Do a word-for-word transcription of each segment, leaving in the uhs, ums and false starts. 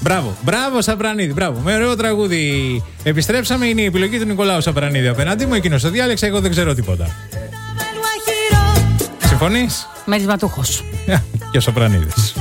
Μπράβο, μπράβο Σαπρανίδη, μπράβο. Με ωραίο τραγούδι. Επιστρέψαμε, είναι η επιλογή του Νικολάου Σαπρανίδη απέναντί μου. Εκείνος το διάλεξε, εγώ δεν ξέρω τίποτα. Συμφωνείς? Μερισματούχος. Και ο Σαπρανίδης.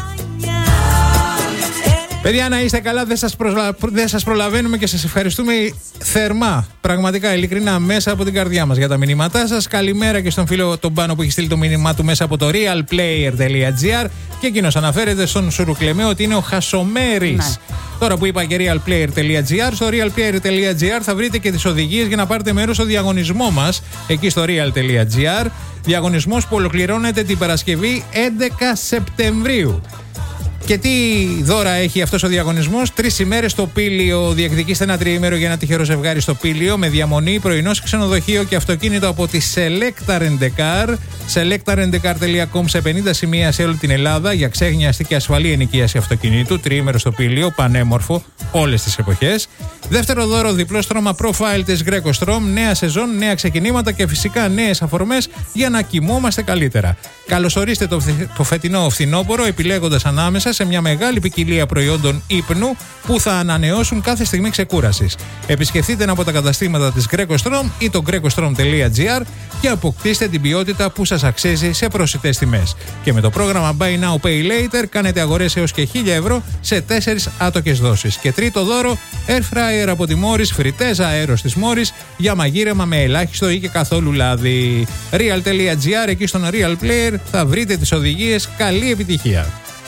Παιδιά, να είστε καλά, δεν σας, προσλα... δεν σας προλαβαίνουμε και σας ευχαριστούμε θερμά, πραγματικά, ειλικρινά, μέσα από την καρδιά μας για τα μηνύματά σας. Καλημέρα και στον φίλο τον Πάνο που έχει στείλει το μήνυμά του μέσα από το realplayer.gr και εκείνος αναφέρεται στον Σουρουκλεμέ ότι είναι ο Χασομέρης. Ναι. Τώρα που είπα και realplayer.gr, στο realplayer.gr θα βρείτε και τις οδηγίες για να πάρετε μέρος στο διαγωνισμό μας, εκεί στο real.gr. Διαγωνισμός που ολοκληρώνεται την Παρασκευή έντεκα Σεπτεμβρίου. Και τι δώρα έχει αυτός ο διαγωνισμός? Τρεις ημέρες στο Πήλιο. Διεκδικήστε ένα τριήμερο για ένα τυχερό ζευγάρι στο Πήλιο με διαμονή, πρωινό σε ξενοδοχείο και αυτοκίνητο από τη Selecta Rent-A-Car. selecta rent a car dot com σε πενήντα σημεία σε όλη την Ελλάδα για ξέχνιαστη και ασφαλή ενοικίαση αυτοκινήτου. Τριήμερο στο Πήλιο, πανέμορφο όλες τις εποχές. Δεύτερο δώρο, διπλό στρώμα Profile της Greco Strom. Νέα σεζόν, νέα ξεκινήματα και φυσικά νέες αφορμές για να κοιμόμαστε καλύτερα. Καλωσορίστε το, το φετινό φθινόπωρο επιλέγοντας ανάμεσα σε μια μεγάλη ποικιλία προϊόντων ύπνου που θα ανανεώσουν κάθε στιγμή ξεκούρασης. Επισκεφτείτε ένα από τα καταστήματα της Greco Strom ή το grecostrom.gr και αποκτήστε την ποιότητα που σας αξίζει σε προσιτές τιμές. Και με το πρόγραμμα Buy Now Pay Later κάνετε αγορές έως και χίλια ευρώ σε τέσσερις άτοκες δόσεις. Και τρίτο δώρο, Air Fryer από τη Morris, φριτέζα αέρος της Morris για μαγείρεμα με ελάχιστο ή και καθόλου λάδι. Real.gr, εκεί στον Real Player θα βρείτε τις οδηγίες. Καλή επιτυχία!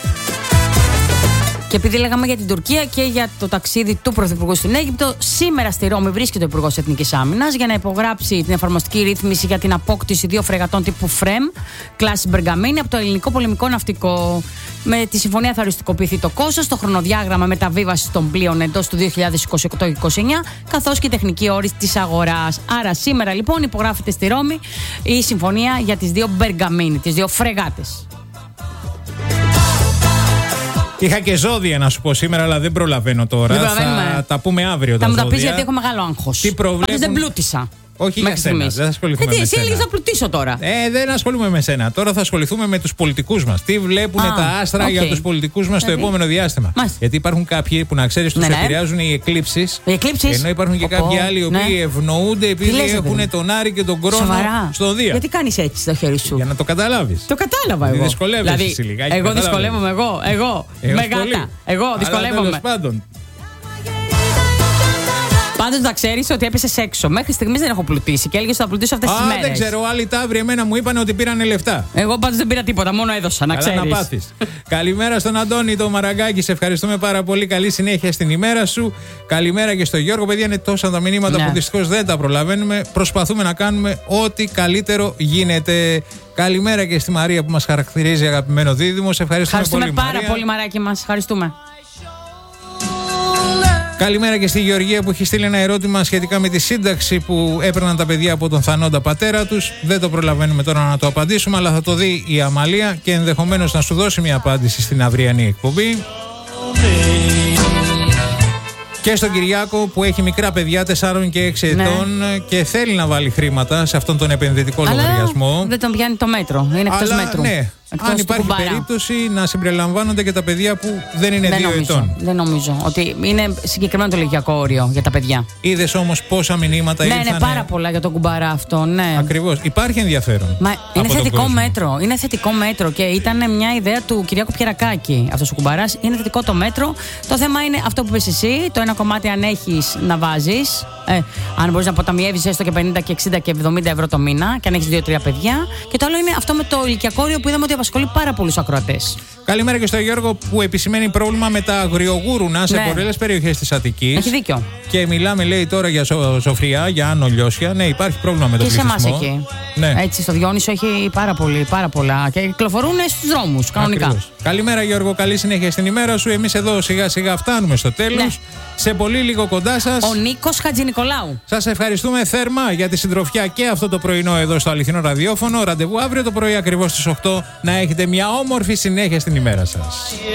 Και επειδή λέγαμε για την Τουρκία και για το ταξίδι του Πρωθυπουργού στην Αίγυπτο, σήμερα στη Ρώμη βρίσκεται ο Υπουργός Εθνικής Άμυνας για να υπογράψει την εφαρμοστική ρύθμιση για την απόκτηση δύο φρεγατών τύπου φρεμ, κλάση Μπεργαμίνη, από το ελληνικό πολεμικό ναυτικό. Με τη συμφωνία θα οριστικοποιηθεί το κόστος, το χρονοδιάγραμμα μεταβίβασης των πλοίων εντός του δύο χιλιάδες είκοσι οκτώ και είκοσι εννιά, καθώς και η τεχνική όρηση της αγοράς. Άρα σήμερα λοιπόν υπογράφεται στη Ρώμη η συμφωνία για τις δύο Μπεργαμίνη, τις δύο φρεγάτες. Είχα και ζώδια να σου πω σήμερα, αλλά δεν προλαβαίνω τώρα. Δεν θα τα πούμε αύριο. Θα τα μου τα ζώδια. πεις γιατί έχω μεγάλο άγχος. Τι προβλέπουν... Πάντως δεν πλούτησα. Όχι για σένα, δεν θα ασχοληθούμε ε, με εσύ σένα. έλεγες να πλουτίσω τώρα. Ε, δεν ασχολούμαι με σένα. Τώρα θα ασχοληθούμε με τους πολιτικούς μας. Τι βλέπουν τα άστρα okay. για τους πολιτικούς μας στο επόμενο διάστημα. Μάλιστα. Γιατί υπάρχουν κάποιοι που να ξέρεις τους ναι, επηρεάζουν οι εκλήψεις. Οι εκλήψεις. Ενώ υπάρχουν και κάποιοι άλλοι οι οποίοι ναι. ευνοούνται επειδή έχουν τον Άρη και τον Κρόνο στο Δία. Γιατί κάνεις έτσι το χέρι σου? Για να το καταλάβεις. Το κατάλαβα εγώ. Δυσκολεύεσαι λιγάκι. Εγώ δυσκολεύομαι εγώ. Εγώ. Μεγάτα. Εγώ δυσκολεύομαι. Πάντως να ξέρεις ότι έπεσες έξω. Μέχρι στιγμής δεν έχω πλουτίσει και έλεγες ότι θα πλουτίσω αυτές τις μέρες. Α, δεν ξέρω. Άλλοι ταύροι εμένα μου είπαν ότι πήρανε λεφτά. Εγώ πάντως δεν πήρα τίποτα, μόνο έδωσα, να ξέρεις. Να πάθεις. Καλημέρα στον Αντώνη, το Μαραγκάκη. Σε ευχαριστούμε πάρα πολύ. Καλή συνέχεια στην ημέρα σου. Καλημέρα και στον Γιώργο. Παιδιά, είναι τόσα τα μηνύματα ναι. που δυστυχώς δεν τα προλαβαίνουμε. Προσπαθούμε να κάνουμε ό,τι καλύτερο γίνεται. Καλημέρα και στη Μαρία που μας χαρακτηρίζει, αγαπημένο δίδυμο. Σε ευχαριστούμε, ευχαριστούμε πολύ. πάρα Μαρία. πολύ, Μαράκι μας. Ευχαριστούμε. Καλημέρα και στη Γεωργία που έχει στείλει ένα ερώτημα σχετικά με τη σύνταξη που έπαιρναν τα παιδιά από τον θανόντα πατέρα τους. Δεν το προλαβαίνουμε τώρα να το απαντήσουμε, αλλά θα το δει η Αμαλία και ενδεχομένως να σου δώσει μια απάντηση στην αυριανή εκπομπή. Και στον Κυριάκο που έχει μικρά παιδιά τεσσάρων και έξι ετών ναι. και θέλει να βάλει χρήματα σε αυτόν τον επενδυτικό αλλά λογαριασμό. Δεν τον πιάνει το μέτρο, είναι εκτός αλλά, μέτρου. Ναι. Εκτός αν υπάρχει περίπτωση να συμπεριλαμβάνονται και τα παιδιά που δεν είναι δεν δύο νομίζω, ετών. Δεν νομίζω ότι είναι συγκεκριμένο το ηλικιακό όριο για τα παιδιά. Είδες όμως πόσα μηνύματα ναι, ήρθαν. Ναι, είναι πάρα πολλά για τον κουμπάρα αυτό. Ναι. Ακριβώς. Υπάρχει ενδιαφέρον. Μα είναι θετικό μέτρο. Είναι θετικό μέτρο και ήταν μια ιδέα του Κυριάκου Πιερακάκη αυτός ο κουμπαράς. Είναι θετικό το μέτρο. Το θέμα είναι αυτό που είπες εσύ. Το ένα κομμάτι αν έχεις να βάζεις. Ε, αν μπορείς να αποταμιεύεις έστω και πενήντα και εξήντα και εβδομήντα ευρώ το μήνα και αν έχεις δύο τρία παιδιά. Και το άλλο είναι αυτό με το ηλικιακό όριο που είδαμε ότι απασχολεί πάρα πολλούς ακροατές. Καλημέρα και στον Γιώργο που επισημαίνει πρόβλημα με τα αγριογούρουνα σε ναι. πολλές περιοχές της Αττικής. Έχει δίκιο. Και μιλάμε, λέει, τώρα για Σο- Σοφριά, για Άνω Λιώσια. Ναι, υπάρχει πρόβλημα με το πληθυσμό. Και σε εμάς εκεί. Ναι. Έτσι, στο Διόνυσο έχει πάρα, πολύ, πάρα πολλά. Και κυκλοφορούν στους δρόμους, κανονικά. Ακριβώς. Καλημέρα, Γιώργο. Καλή συνέχεια στην ημέρα σου. Εμείς εδώ σιγά-σιγά φτάνουμε στο τέλος. Ναι. Σε πολύ λίγο κοντά σας. Ο Νίκος Χατζηνικολάου. Σας ευχαριστούμε θερμά για τη συντροφιά και αυτό το πρωινό εδώ στο Αληθινό Ραδιόφωνο. Ραντεβού αύριο το πρωί ακριβώς στις οκτώ. Να έχετε μια όμορφη συνέχεια στην ημέρα σας.